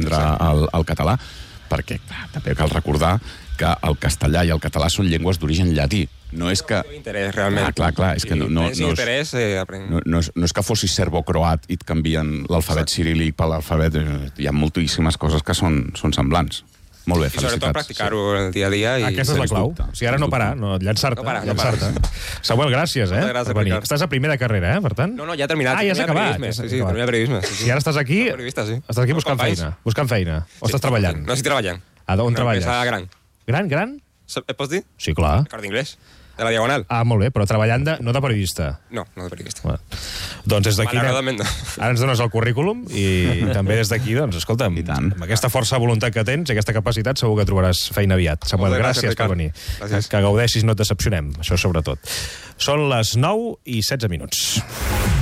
aprendre el català, perquè també cal recordar que el castellà i el català són llengües d'origen llatí. No és que... Interès, realment. Clar, és que no és que fossis serbo-croat i et canvien l'alfabet ciríl·lic per l'alfabet... Hi ha moltíssimes coses que són semblants. Molt bé, felicitats. I sobretot practicar-ho el dia a dia. Aquesta és la clau. O sigui, ara no parar, llançar-te. Samuel, gràcies, Gràcies, Ricard. Estàs a primera carrera, per tant? No, ja he terminat. Ja has acabat. Sí, termina periodisme. I ara estàs aquí... Estàs aquí buscant feina. O estàs treballant? No, estic treballant. On treballes? A Gran. Gran? Et pots dir? Sí, clar. Record d'inglès. De la Diagonal. Molt bé, però treballant no de periodista. No de periodista. Bueno, doncs des d'aquí... Malauradament no. Ara ens dones el currículum i també des d'aquí, doncs, escolta'm, amb aquesta força de voluntat que tens i aquesta capacitat segur que trobaràs feina aviat. Samuel, gràcies per venir. Que gaudeixis, no et decepcionem, això sobretot. Són les 9:16.